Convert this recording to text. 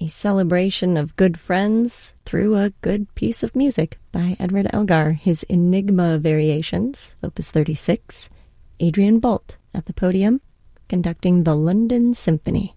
a celebration of good friends through a good piece of music by Edward Elgar, his Enigma Variations, Opus 36, Adrian Bolt at the podium, conducting the London Symphony.